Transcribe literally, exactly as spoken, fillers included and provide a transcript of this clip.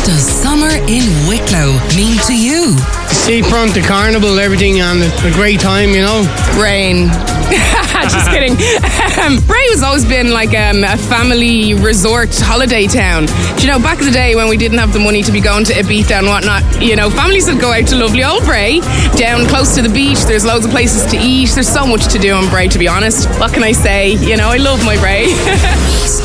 does summer in Wicklow mean to you? Seafront, the carnival, everything, and it's a great time, you know. Rain. Just kidding. Um, Bray has always been like um, a family resort holiday town. Do you know, back in the day when we didn't have the money to be going to Ibiza and whatnot, you know, families would go out to lovely old Bray, down close to the beach. There's loads of places to eat. There's so much to do in Bray, to be honest. What can I say? You know, I love my Bray.